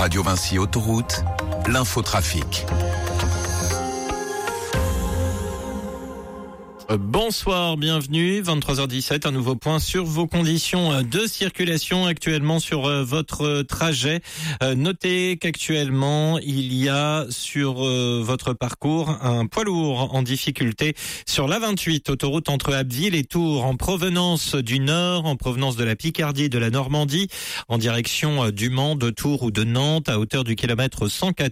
Radio Vinci Autoroute, l'infotrafic. Bonsoir, bienvenue, 23h17, un nouveau point sur vos conditions de circulation actuellement sur votre trajet. Notez qu'actuellement, il y a sur votre parcours un poids lourd en difficulté sur l'A28, autoroute entre Abbeville et Tours, en provenance du Nord, en provenance de la Picardie et de la Normandie, en direction du Mans, de Tours ou de Nantes, à hauteur du kilomètre 114.